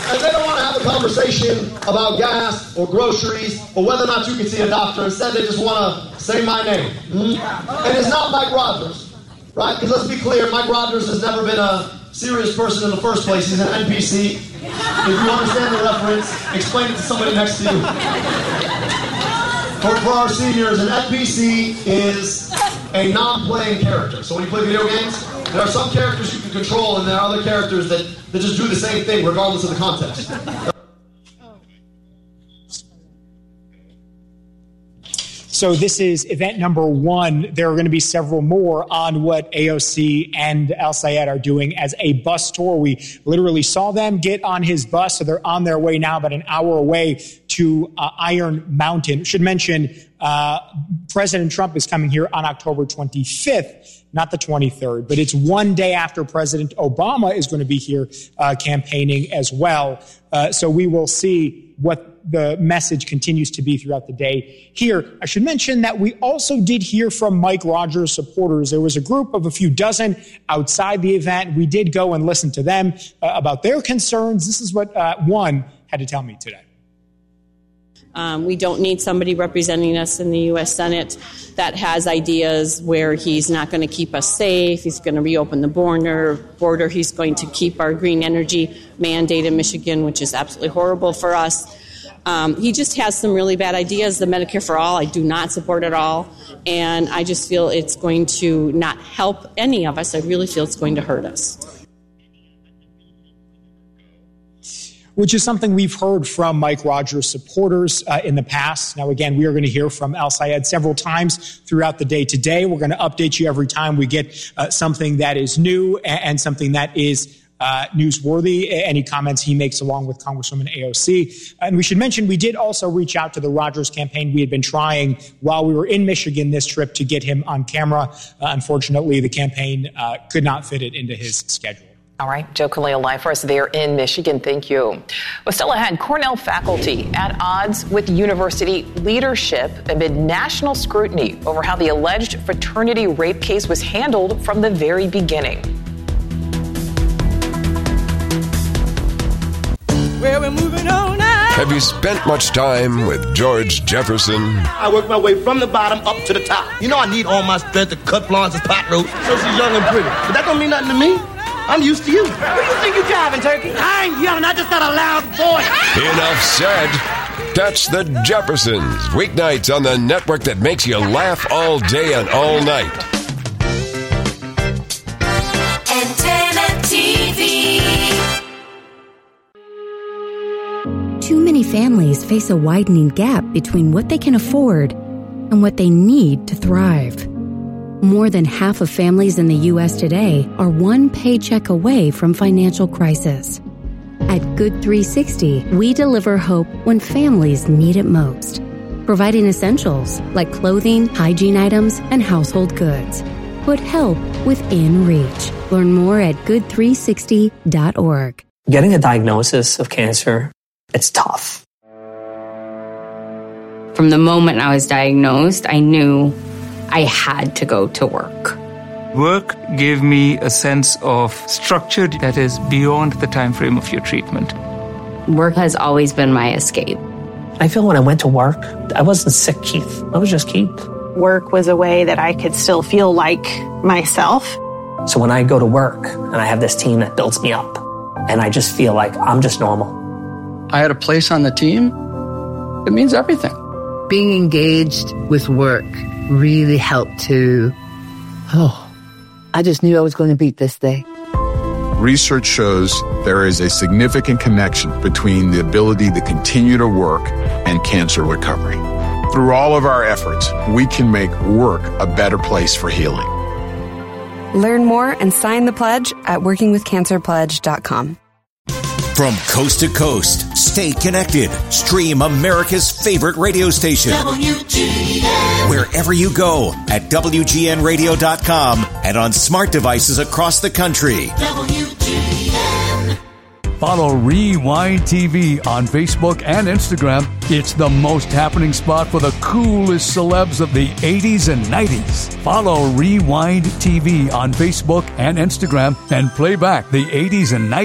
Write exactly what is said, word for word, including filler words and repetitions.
And they don't want to have a conversation about gas or groceries or whether or not you can see a doctor. Instead, they just want to say my name. Mm-hmm. And it's not Mike Rogers, right? Because let's be clear, Mike Rogers has never been a serious person in the first place. He's an N P C. If you understand the reference, explain it to somebody next to you. For, for our seniors, an N P C is a non-playing character. So when you play video games, there are some characters you can control, and there are other characters that, that just do the same thing regardless of the context. So this is event number one. There are going to be several more on what A O C and Al Sayed are doing as a bus tour. We literally saw them get on his bus, so they're on their way now, about an hour away to uh, Iron Mountain. Should mention uh, President Trump is coming here on October twenty-fifth, not the twenty-third, but it's one day after President Obama is going to be here uh, campaigning as well. Uh, so we will see what the message continues to be throughout the day here. I should mention that we also did hear from Mike Rogers supporters. There was a group of a few dozen outside the event. We did go and listen to them uh, about their concerns. This is what uh, one had to tell me today. Um, we don't need somebody representing us in the U S Senate that has ideas where he's not going to keep us safe, he's going to reopen the border, border, he's going to keep our green energy mandate in Michigan, which is absolutely horrible for us. Um, he just has some really bad ideas. The Medicare for All, I do not support at all, and I just feel it's going to not help any of us. I really feel it's going to hurt us. Which is something we've heard from Mike Rogers supporters uh, in the past. Now, again, we are going to hear from Al Sayed several times throughout the day today. We're going to update you every time we get uh, something that is new and, and something that is uh, newsworthy, any comments he makes along with Congresswoman A O C. And we should mention we did also reach out to the Rogers campaign. We had been trying while we were in Michigan this trip to get him on camera. Uh, unfortunately, the campaign uh, could not fit it into his schedule. All right, Joe Khalil live for us there in Michigan. Thank you. Well, still ahead, Cornell faculty at odds with university leadership amid national scrutiny over how the alleged fraternity rape case was handled from the very beginning. Well, we're moving on now. Have you spent much time with George Jefferson? I work my way from the bottom up to the top. You know I need all my strength to cut Florence's pot roast so she's young and pretty. But that don't mean nothing to me. I'm used to you. Where you think you're driving, Turkey? I ain't yelling. I just got a loud voice. Enough said. Catch the Jeffersons weeknights on the network that makes you laugh all day and all night. Antenna T V. Too many families face a widening gap between what they can afford and what they need to thrive. More than half of families in the U S today are one paycheck away from financial crisis. At Good three sixty, we deliver hope when families need it most, providing essentials like clothing, hygiene items, and household goods. Put help within reach. Learn more at good three sixty dot org. Getting a diagnosis of cancer, it's tough. From the moment I was diagnosed, I knew I had to go to work. Work gave me a sense of structure that is beyond the time frame of your treatment. Work has always been my escape. I feel when I went to work, I wasn't sick Keith. I was just Keith. Work was a way that I could still feel like myself. So when I go to work and I have this team that builds me up, and I just feel like I'm just normal. I had a place on the team. It means everything. Being engaged with work really helped to, oh, I just knew I was going to beat this day. Research shows there is a significant connection between the ability to continue to work and cancer recovery. Through all of our efforts, we can make work a better place for healing. Learn more and sign the pledge at working with cancer pledge dot com. From coast to coast, stay connected. Stream America's favorite radio station. W G N. Wherever you go at W G N radio dot com and on smart devices across the country. W G N. Follow Rewind T V on Facebook and Instagram. It's the most happening spot for the coolest celebs of the eighties and nineties. Follow Rewind T V on Facebook and Instagram and play back the eighties and nineties.